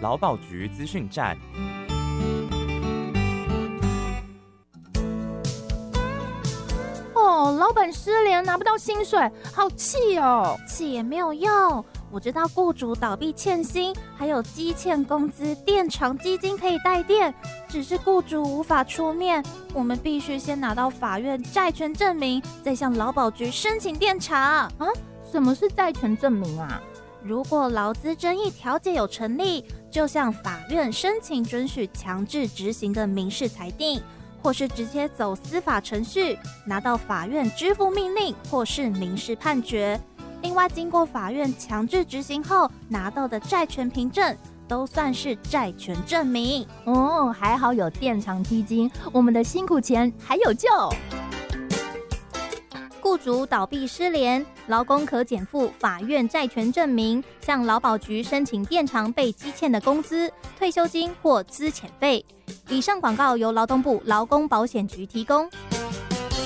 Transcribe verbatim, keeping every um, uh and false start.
劳保局资讯站。 哦，老板失联拿不到薪水，好气哦！ 气也没有用。我知道雇主倒闭欠薪，还有积欠工资垫偿基金可以代垫，只是雇主无法出面，我们必须先拿到法院债权证明，再向劳保局申请垫偿。 啊，什么是债权证明啊？ 如果劳资争议调解有成立，就向法院申请准许强制执行的民事裁定，或是直接走司法程序，拿到法院支付命令或是民事判决。另外，经过法院强制执行后拿到的债权凭证，都算是债权证明。 哦，还好有垫偿基金，我们的辛苦钱还有救。 雇主倒闭失联，劳工可减负法院债权证明，向劳保局申请垫偿被积欠的工资、退休金或资遣费。以上广告由劳动部劳工保险局提供。